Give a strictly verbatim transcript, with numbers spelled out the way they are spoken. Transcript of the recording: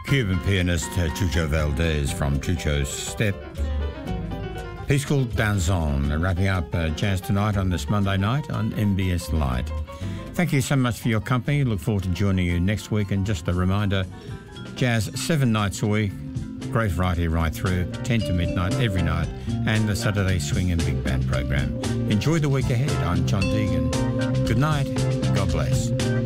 Cuban pianist uh, Chucho Valdez from Chucho's Step. Piece called Danzon, wrapping up uh, Jazz Tonight on this Monday night on M B S Lite. Thank you so much for your company. Look forward to joining you next week. And just a reminder, jazz seven nights a week, great variety right through, ten to midnight every night, and the Saturday Swing and Big Band program. Enjoy the week ahead. I'm John Deegan. Good night. God bless.